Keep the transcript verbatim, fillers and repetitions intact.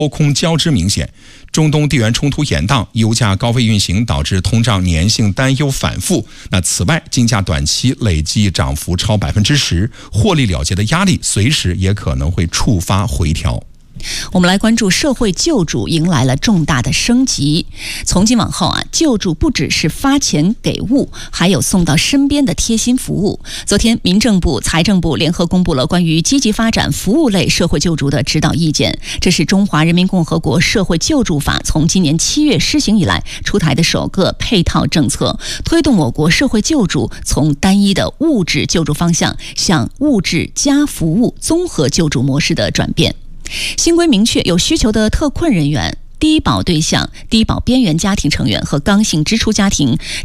多空交织明显，中东地缘冲突延宕，油价高位运行导致通胀粘性担忧反复。那此外，金价短期累计涨幅超百分之十，获利了结的压力随时也可能会触发回调。 我们来关注社会救助迎来了重大的升级。从今往后啊，救助不只是发钱给物，还有送到身边的贴心服务。昨天，民政部、财政部联合公布了关于积极发展服务类社会救助的指导意见。这是中华人民共和国社会救助法从今年七月施行以来出台的首个配套政策，推动我国社会救助从单一的物质救助方向向物质加服务综合救助模式的转变。新规明确，有需求的特困人员、低保对象、低保边缘家庭成员和刚性支出家庭，